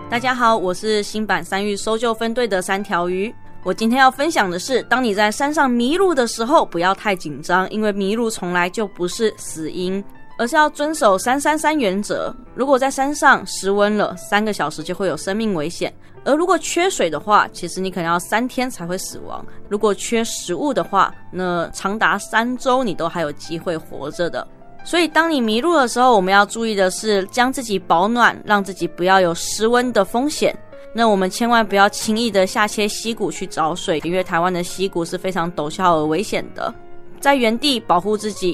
大家好，我是新版山域搜救分队的三条鱼。我今天要分享的是，当你在山上迷路的时候，不要太紧张，因为迷路从来就不是死因，而是要遵守333原则。如果在山上失温了，3个小时就会有生命危险。而如果缺水的话，其实你可能要3天才会死亡。如果缺食物的话，那长达3周你都还有机会活着的。所以当你迷路的时候，我们要注意的是将自己保暖，让自己不要有失温的风险。那我们千万不要轻易的下切溪谷去找水，因为台湾的溪谷是非常陡峭而危险的。在原地保护自己，